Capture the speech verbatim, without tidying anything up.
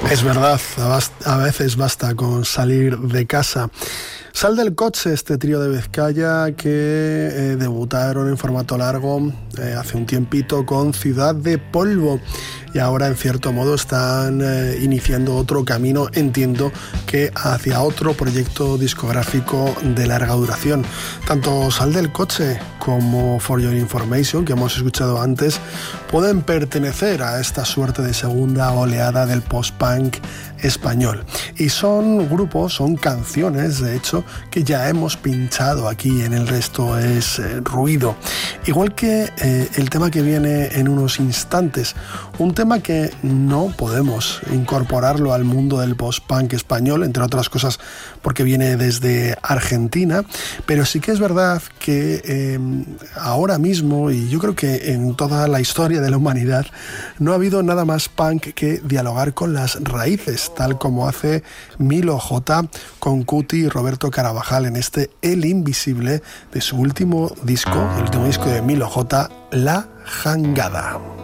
Es verdad, a veces basta con salir de casa. Sal del coche, este trío de Vizcaya que eh, debutaron en formato largo eh, hace un tiempito con Ciudad de Polvo y ahora en cierto modo están eh, iniciando otro camino, entiendo que hacia otro proyecto discográfico de larga duración. Tanto Sal del coche como For Your Information, que hemos escuchado antes, pueden pertenecer a esta suerte de segunda oleada del post-punk español. Y son grupos, son canciones, de hecho, que ya hemos pinchado aquí en El Resto es eh, Ruido. Igual que eh, el tema que viene en unos instantes, un tema que no podemos incorporarlo al mundo del post-punk español, entre otras cosas porque viene desde Argentina, pero sí que es verdad que eh, ahora mismo, y yo creo que en toda la historia de la humanidad, no ha habido nada más punk que dialogar con las raíces, tal como hace Milo J con Cuti y Roberto Carabajal en este El Invisible de su último disco, el último disco de Milo J, La Jangada.